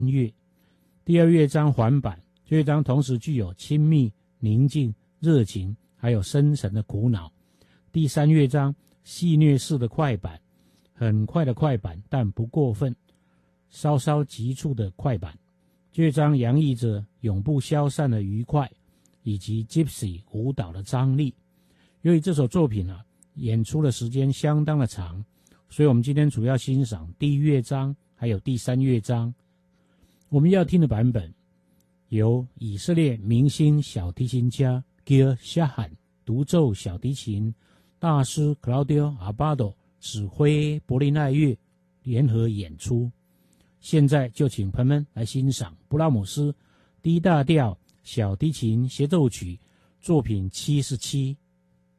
乐。第二乐章缓板，这乐章同时具有亲密、宁静、热情，还有深沉的苦恼。第三乐章戏谑式的快板，很快的快板，但不过分，稍稍急促的快板。这乐章洋溢着永不消散的愉快，以及 Gypsy 舞蹈的张力。由于这首作品演出的时间相当的长，所以我们今天主要欣赏第一乐章还有第三乐章。我们要听的版本由以色列明星小提琴家 Gil Shahan 独奏小提琴，大师 Claudio Abbado 指挥柏林爱乐联合演出。现在就请朋友们来欣赏布拉姆斯 D 大调小提琴协奏曲作品77。